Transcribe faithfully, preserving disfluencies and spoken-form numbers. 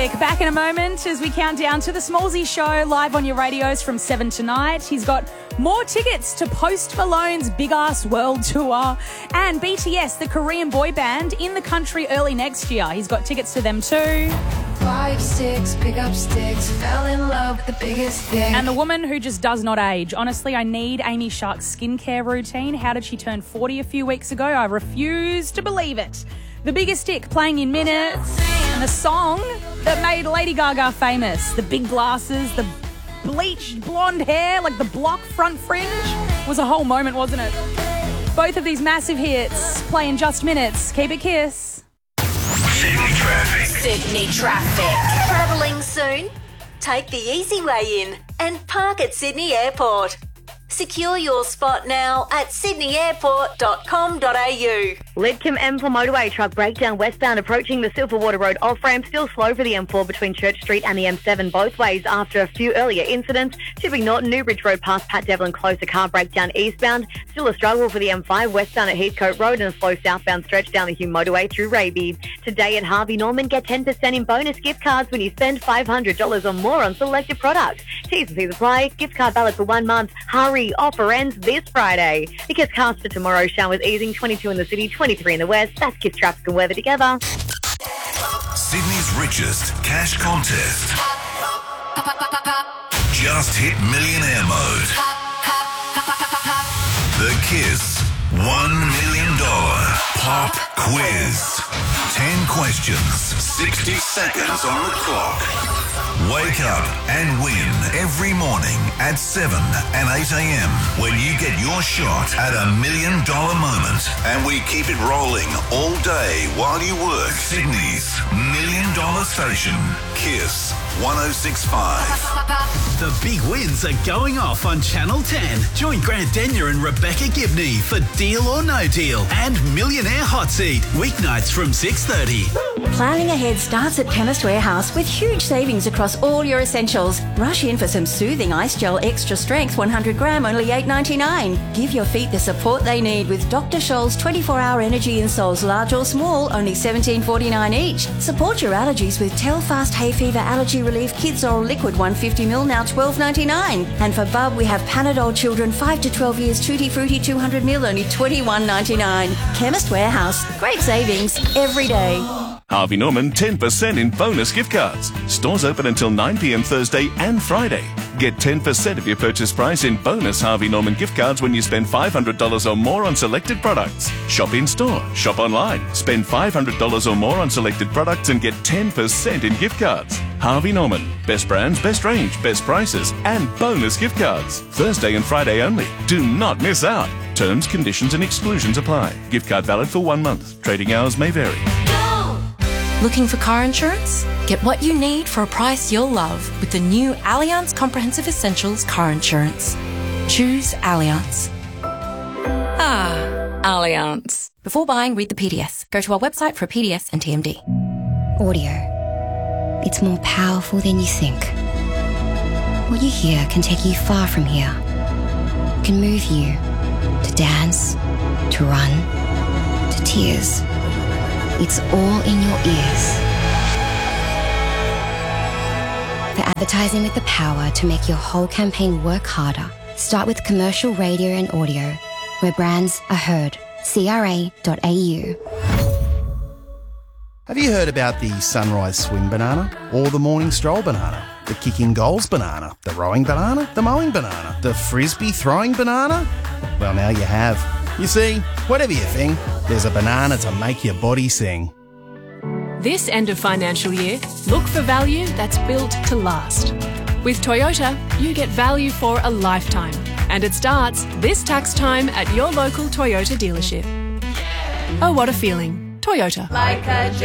Traffic. Back in a moment as we count down to the Smallsy Show live on your radios from seven tonight. He's got more tickets to Post Malone's Big Ass World Tour and B T S, the Korean boy band, in the country early next year. He's got tickets to them too. Five, six, pick up sticks, fell in love with the biggest thing. And the woman who just does not age. Honestly, I need Amy Shark's skincare routine. How did she turn forty a few weeks ago? I refuse to believe it. The Biggest Stick playing in minutes, and the song that made Lady Gaga famous. The big glasses, the bleached blonde hair, like the block front fringe, was a whole moment, wasn't it? Both of these massive hits play in just minutes. Keep it Kiss. Sydney Traffic. Sydney Traffic. Travelling soon? Take the easy way in and park at Sydney Airport. Secure your spot now at sydney airport dot com dot a u. Lidcombe M four motorway truck breakdown westbound approaching the Silverwater Road off-ramp. Still slow for the M four between Church Street and the M seven both ways after a few earlier incidents. Tipping Norton, Newbridge Road past Pat Devlin close, a car breakdown eastbound. Still a struggle for the M five westbound at Heathcote Road and a slow southbound stretch down the Hume motorway through Raby. Today at Harvey Norman, get ten percent in bonus gift cards when you spend five hundred dollars or more on selected products. T's and C's apply. Gift card valid for one month. Hurry, offer ends this Friday. Because cast for tomorrow, showers easing, twenty-two in the city, twenty-three in the west. That's Kiss traffic and weather together. Sydney's richest cash contest. Just hit millionaire mode. The Kiss one million dollars Pop Quiz. ten questions, sixty seconds on the clock. Wake up and win every morning at seven and eight a.m. when you get your shot at a million dollar moment. And we keep it rolling all day while you work. Sydney's million dollar station, Kiss one oh six point five. The big wins are going off on Channel ten. Join Grant Denyer and Rebecca Gibney for Deal or No Deal and Millionaire Hot Seat, weeknights from six thirty. Planning ahead starts at Chemist Warehouse with huge savings across all your essentials. Rush in for some soothing ice gel extra strength one hundred gram, only eight ninety-nine. Give your feet the support they need with Doctor Scholl's twenty-four hour energy insoles, large or small, only seventeen forty-nine each. Support your allergies with Telfast Hay Fever Allergy Relief Kids Oral Liquid one hundred fifty milliliters, now twelve ninety-nine. And for Bub, we have Panadol Children five to twelve years Tutti Frutti two hundred milliliters, only twenty-one ninety-nine. Chemist Warehouse, great savings every day. Harvey Norman, ten percent in bonus gift cards. Stores open until nine p.m. Thursday and Friday. Get ten percent of your purchase price in bonus Harvey Norman gift cards when you spend five hundred dollars or more on selected products. Shop in store, shop online. Spend five hundred dollars or more on selected products and get ten percent in gift cards. Harvey Norman. Best brands, best range, best prices, and bonus gift cards. Thursday and Friday only. Do not miss out. Terms, conditions, and exclusions apply. Gift card valid for one month. Trading hours may vary. Looking for car insurance? Get what you need for a price you'll love with the new Allianz Comprehensive Essentials Car Insurance. Choose Allianz. Ah, Allianz. Before buying, read the P D S. Go to our website for a P D S and T M D. Audio. It's more powerful than you think. What you hear can take you far from here. It can move you to dance, to run, to tears. It's all in your ears. For advertising with the power to make your whole campaign work harder, start with commercial radio and audio, where brands are heard. C R A dot A U. Have you heard about the sunrise swing banana or the morning stroll banana? The kicking goals banana, the rowing banana, the mowing banana, the frisbee throwing banana? Well, now you have. You see, whatever you think, there's a banana to make your body sing. This end of financial year, look for value that's built to last. With Toyota, you get value for a lifetime. And it starts this tax time at your local Toyota dealership. Oh, what a feeling. Toyota. Like a